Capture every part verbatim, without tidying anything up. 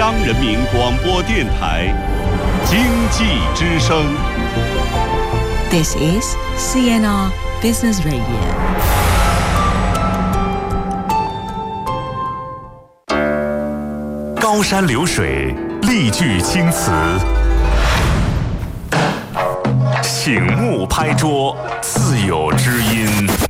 央人民广播电台经济之声。 This is C N R Business Radio。 高山流水，丽句青词，醒目拍桌，自有知音。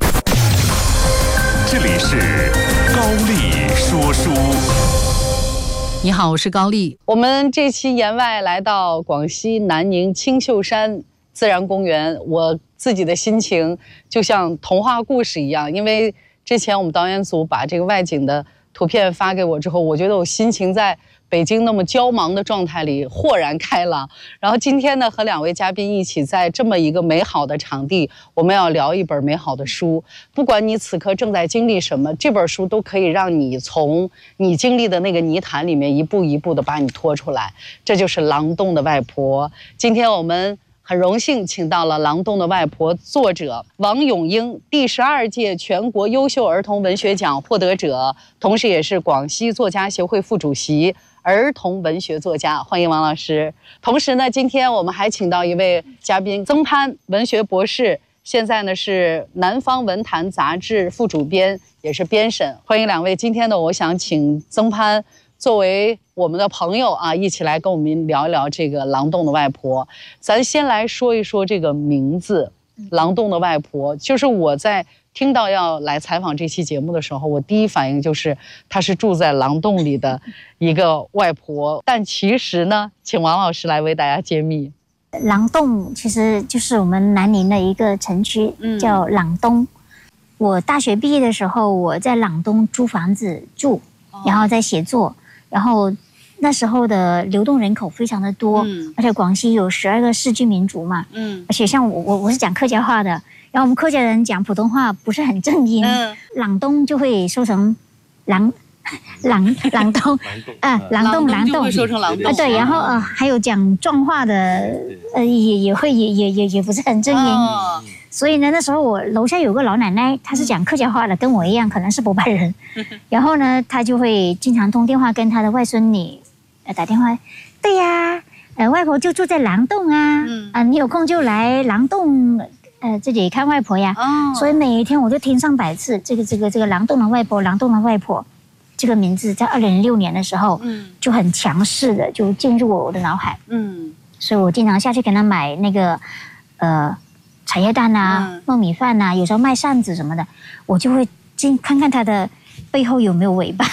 这里是高丽说书。 你好，我是高丽。 我们这期言外来到广西南宁青秀山自然公园，我自己的心情就像童话故事一样，因为之前我们导演组把这个外景的图片发给我之后，我觉得我心情在北京那么焦忙的状态里豁然开朗。然后今天呢，和两位嘉宾一起在这么一个美好的场地，我们要聊一本美好的书。不管你此刻正在经历什么，这本书都可以让你从你经历的那个泥潭里面一步一步的把你拖出来。这就是《狼洞的外婆》。今天我们很荣幸请到了《狼洞的外婆》作者王永英，第十二届全国优秀儿童文学奖获得者，同时也是广西作家协会副主席，儿童文学作家。欢迎王老师。同时呢，今天我们还请到一位嘉宾，曾潘，文学博士，现在呢是南方文坛杂志副主编，也是编审。欢迎两位。今天呢，我想请曾潘作为我们的朋友啊，一起来跟我们聊一聊这个《狼洞的外婆》。咱先来说一说这个名字《狼洞的外婆》，就是我在听到要来采访这期节目的时候，我第一反应就是她是住在狼洞里的一个外婆。但其实呢，请王老师来为大家揭秘。 狼洞其实就是我们南宁的一个城区，叫朗东。我大学毕业的时候，我在朗东租房子住，然后在写作。然后那时候的流动人口非常的多，嗯、而且广西有十二个市居民族嘛，嗯，而且像我我我是讲客家话的，然后我们客家人讲普通话不是很正音，嗯、朗东就会说成朗朗朗东啊，朗东朗东会说成朗东啊，对，然后呃还有讲壮话的，呃也也会也也也也不是很正音。哦，所以呢，那时候我楼下有个老奶奶，她是讲客家话的，跟我一样，可能是柏拜人。然后呢，她就会经常通电话跟她的外孙女，呃，打电话。对呀，呃，外婆就住在狼洞啊，嗯、啊，你有空就来狼洞，呃，这里看外婆呀。哦。所以每一天我就听上百次这个这个这个狼洞的外婆，狼洞的外婆，这个名字在二零零六年的时候，嗯，就很强势的就进入我的脑海。嗯。所以我经常下去给她买那个，呃。茶叶蛋啊，糯米饭啊，有时候卖扇子什么的，我就会进看看它的背后有没有尾巴。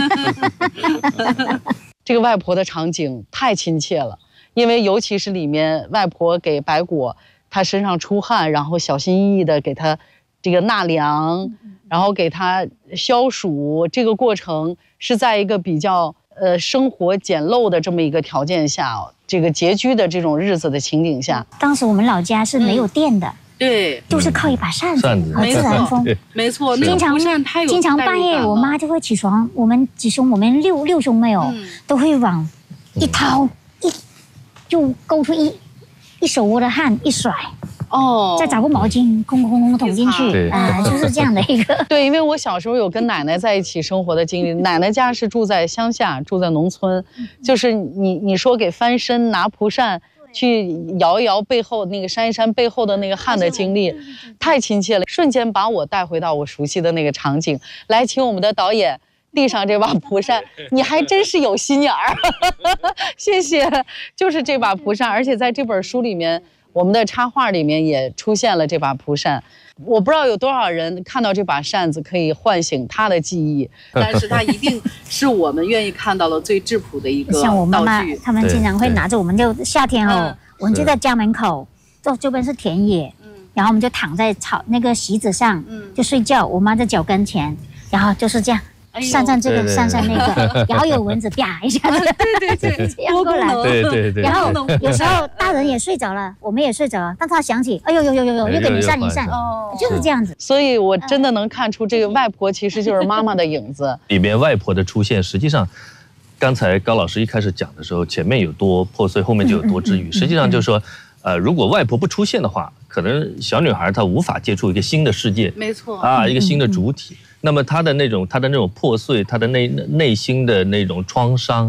这个外婆的场景太亲切了，因为尤其是里面外婆给白果她身上出汗，然后小心翼翼的给她这个纳凉，然后给她消暑，这个过程是在一个比较呃生活简陋的这么一个条件下，这个拮据的这种日子的情景下， 当时我们老家是没有电的， 嗯、对， 就是靠一把扇子和自然风， 没错， 经常经常半夜我妈就会起床，我们几兄我们六六兄妹哦，嗯、都会往一掏一就勾出一一手窝的汗一甩。哦，再找个毛巾，空空空空捅进去，啊、呃，就是这样的一个。 对，因为我小时候有跟奶奶在一起生活的经历，奶奶家是住在乡下，住在农村，就是你你说给翻身拿蒲扇去摇一摇背后那个扇一扇背后的那个汗的经历，太亲切了，瞬间把我带回到我熟悉的那个场景。来，请我们的导演递上这把蒲扇，你还真是有心眼儿，谢谢。就是这把蒲扇，而且在这本书里面。我们的插画里面也出现了这把蒲扇，我不知道有多少人看到这把扇子可以唤醒他的记忆，但是它一定是我们愿意看到的最质朴的一个道具。 像我妈妈，他们经常会拿着，我们就夏天哦，嗯、我们就在家门口，这这边是田野，嗯、然后我们就躺在草那个席子上，嗯、就睡觉。我妈在脚跟前，然后就是这样。扇扇这个，扇扇那个，然后有蚊子啪一下，对对对，这样过来， 对对对。 然后有时候大人也睡着了，我们也睡着了，但他想起，哎呦呦呦呦呦，又给你扇一扇，就是这样子。 所以我真的能看出，这个外婆其实就是妈妈的影子。 里面外婆的出现，实际上，刚才高老师一开始讲的时候，前面有多破碎，后面就有多治愈。实际上就是说，呃，如果外婆不出现的话，可能小女孩她无法接触一个新的世界， 没错啊，一个新的主体。那么她的那种她的那种破碎，她的内内心的那种创伤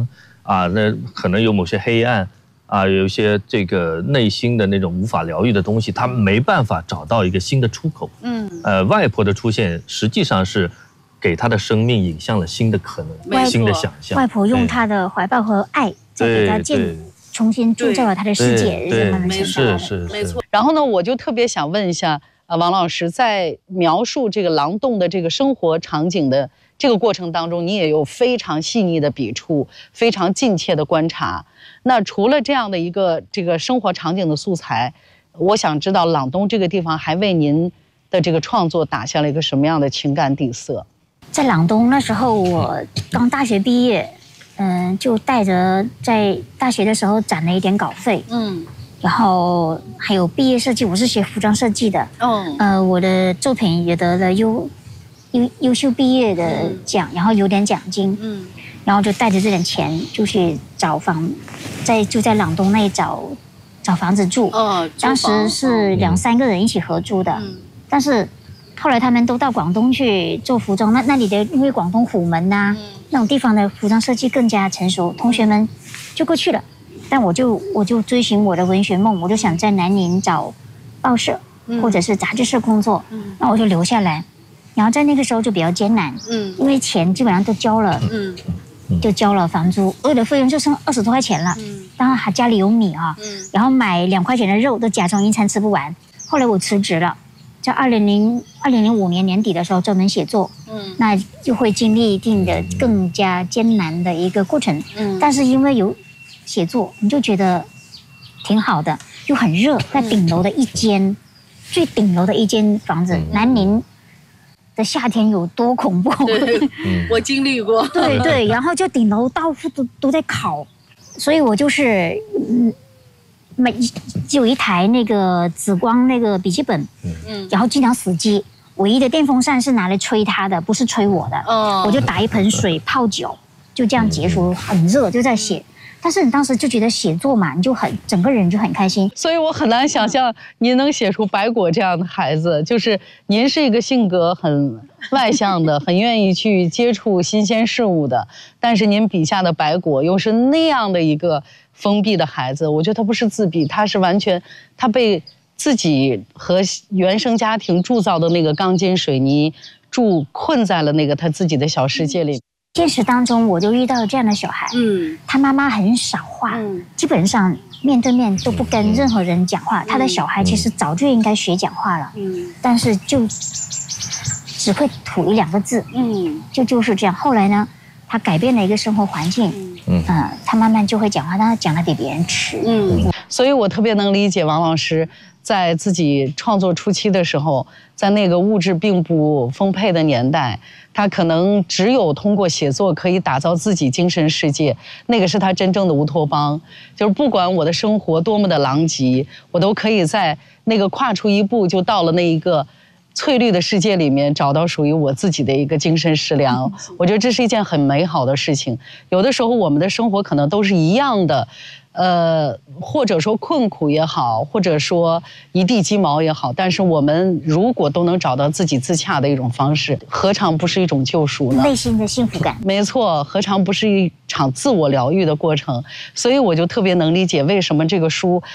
啊，那可能有某些黑暗啊，有一些这个内心的那种无法疗愈的东西，他没办法找到一个新的出口。嗯，呃，外婆的出现实际上是给他的生命引向了新的可能，新的想象。 外婆用她的怀抱和爱，再给他建，重新铸造了他的世界，是慢慢成长的。 是是没错。然后呢，我就特别想问一下，呃，王老师，在描述这个狼洞的这个生活场景的这个过程当中，你也有非常细腻的笔触，非常近切的观察。那除了这样的一个这个生活场景的素材，我想知道朗东这个地方还为您的这个创作打下了一个什么样的情感底色？ 在朗东那时候，我刚大学毕业，嗯、呃，就带着在大学的时候攒了一点稿费，嗯，然后还有毕业设计，我是学服装设计的，嗯，呃，我的作品也得了优优优秀毕业的奖，然后有点奖金，嗯。然后就带着这点钱就去找房，在就在朗东那里找找房子住。哦，当时是两三个人一起合租的，嗯、但是后来他们都到广东去做服装，那那里的因为广东虎门呐、啊嗯、那种地方的服装设计更加成熟，同学们就过去了。但我就我就追寻我的文学梦，我就想在南宁找报社、嗯、或者是杂志社工作，嗯、那我就留下来。然后在那个时候就比较艰难，嗯，因为钱基本上都交了，嗯。就交了房租，我的费用就剩二十多块钱了。嗯，当然还家里有米啊，嗯，然后买两块钱的肉都假装一餐吃不完。后来我辞职了，在二零零二零零五年年底的时候专门写作，嗯，那就会经历一定的更加艰难的一个过程。嗯，但是因为有写作，你就觉得挺好的，又很热，在顶楼的一间、嗯、最顶楼的一间房子，南宁的夏天有多恐怖？ 我经历过。 对对，然后就顶楼到处都都在烤，所以我就是嗯，每有一台那个紫光那个笔记本，嗯，然后经常死机，唯一的电风扇是拿来吹它的，不是吹我的。哦，我就打一盆水泡酒，就这样结束，很热就在写。但是你当时就觉得写作嘛，你就很整个人就很开心， 所以我很难想象您能写出白果这样的孩子。就是您是一个性格很外向的，很愿意去接触新鲜事物的，但是您笔下的白果又是那样的一个封闭的孩子。我觉得他不是自闭，他是完全他被自己和原生家庭铸造的那个钢筋水泥铸困在了那个他自己的小世界里。 现实当中，我就遇到这样的小孩，嗯，他妈妈很少话，嗯，基本上面对面都不跟任何人讲话。嗯、他的小孩其实早就应该学讲话了，嗯，但是就只会吐一两个字，嗯，就就是这样。后来呢，他改变了一个生活环境，嗯，呃、他慢慢就会讲话，但他讲得比别人迟，嗯， 所以我特别能理解王老师在自己创作初期的时候，在那个物质并不丰沛的年代。他可能只有通过写作可以打造自己精神世界，那个是他真正的乌托邦。就是不管我的生活多么的狼藉，我都可以在那个跨出一步就到了那一个翠绿的世界里面，找到属于我自己的一个精神食粮。我觉得这是一件很美好的事情。有的时候我们的生活可能都是一样的，呃，或者说困苦也好，或者说一地鸡毛也好，但是我们如果都能找到自己自洽的一种方式，何尝不是一种救赎呢？ 内心的幸福感。 没错，何尝不是一场自我疗愈的过程？所以我就特别能理解为什么这个书